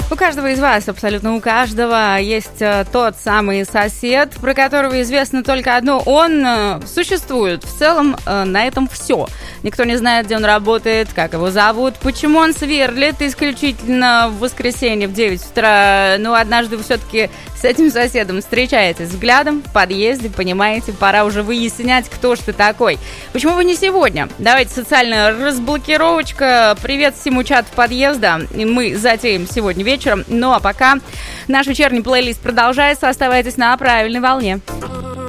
У каждого из вас, абсолютно у каждого, есть тот самый сосед, про которого известно только одно. Он существует. В целом на этом все. Никто не знает, где он работает, как его зовут, почему он сверлит исключительно в воскресенье в 9 утра. Но однажды вы все-таки с этим соседом встречаетесь взглядом в подъезде, понимаете, пора уже выяснять, кто ж ты такой. Почему бы не сегодня? Давайте социальная разблокировочка. Привет всему чату подъезда. Мы затеем сегодня вечером. Ну а пока наш вечерний плейлист продолжается. Оставайтесь на правильной волне.